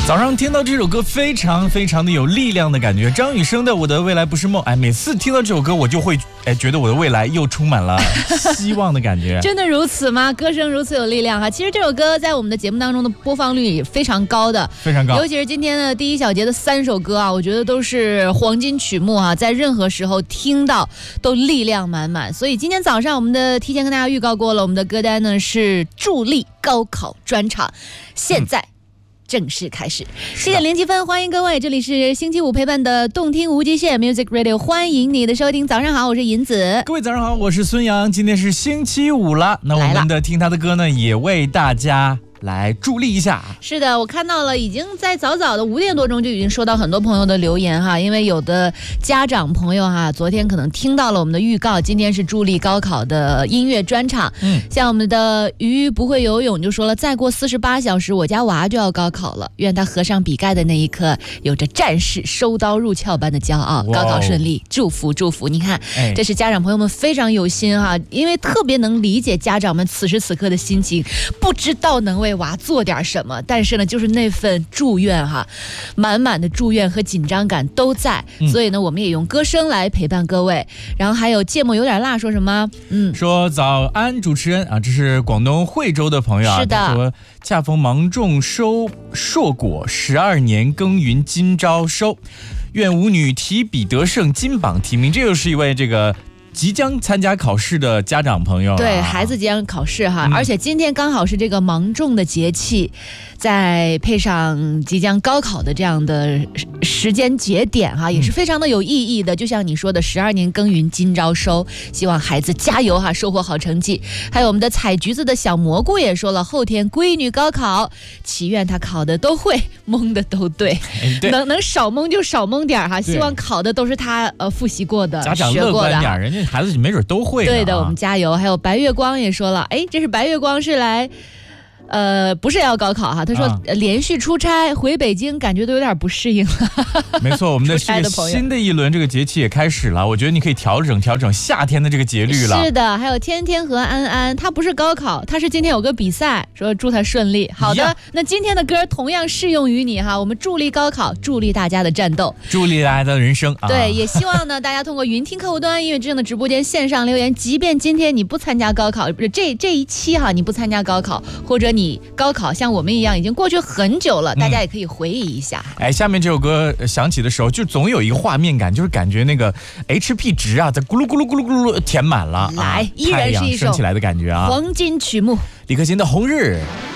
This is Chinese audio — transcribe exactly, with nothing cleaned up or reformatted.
早上听到这首歌非常非常的有力量的感觉，张雨生的《我的未来不是梦》，哎，每次听到这首歌我就会哎觉得我的未来又充满了希望的感觉。 真的如此吗？歌声如此有力量哈！其实这首歌在我们的节目当中的播放率也非常高的， 非常高。 尤其是今天的第一小节的三首歌啊，我觉得都是黄金曲目啊，在任何时候听到都力量满满。所以今天早上我们的提前跟大家预告过了，我们的歌单呢是助力高考专场，现在、嗯正式开始，七点零七分，欢迎各位，这里是星期五陪伴的动听无极限 Music Radio， 欢迎你的收听。早上好，我是银子。 各位早上好，我是孙杨。今天是星期五了，那我们的听他的歌呢，也为大家来助力一下。 是的，我看到了，已经在早早的五点多钟就已经收到很多朋友的留言哈，因为有的家长朋友哈，昨天可能听到了我们的预告，今天是助力高考的音乐专场。嗯，像我们的鱼不会游泳就说了，再过四十八小时，我家娃就要高考了，愿他合上笔盖的那一刻，有着战士收刀入鞘般的骄傲，高考顺利，祝福祝福。你看，哎、这是家长朋友们非常有心哈，因为特别能理解家长们此时此刻的心情，不知道能为娃做点什么，但是呢就是那份祝愿哈，满满的祝愿和紧张感都在、嗯、所以呢我们也用歌声来陪伴各位。然后还有芥末有点辣说什么， 嗯，说早安主持人啊，这是广东惠州的朋友啊， 是的， 说恰逢芒种收硕果，十二年耕耘今朝收，愿舞女提笔得胜，金榜题名。这又是一位这个即将参加考试的家长朋友、啊、 对，孩子即将考试哈、嗯，而且今天刚好是这个芒种的节气，再配上即将高考的这样的时间节点哈，也是非常的有意义的。就像你说的，十二年耕耘今朝收，希望孩子加油哈，收获好成绩。还有我们的采橘子的小蘑菇也说了，后天闺女高考，祈愿她考的都会，蒙的都对，哎、对能能少蒙就少蒙点哈，希望考的都是她呃复习过的， 家长乐观点，人家孩子没准都会。 对的，我们加油。还有白月光也说了，哎，这是白月光是来呃，不是要高考哈，他说、啊、连续出差回北京，感觉都有点不适应了。 没错，我们的这个新的一轮这个节气也开始了，我觉得你可以调整调整夏天的这个节律了。 是的，还有天天和安安，他不是高考，他是今天有个比赛，说祝他顺利。好的，那今天的歌同样适用于你哈，我们助力高考，助力大家的战斗， 助力大家的人生啊。 对，也希望呢大家通过云听客户端音乐之声的直播间线上留言，即便今天你不参加高考，这这一期哈你不参加高考，或者你高考像我们一样已经过去很久了、嗯、大家也可以回忆一下。 哎，下面这首歌响起的时候就总有一个画面感，就是感觉那个 H P 值啊在咕噜咕噜咕噜咕噜填满了， 来、 啊、 依然是一首升起来的感觉啊， 黄金曲目， 李克勤的红日。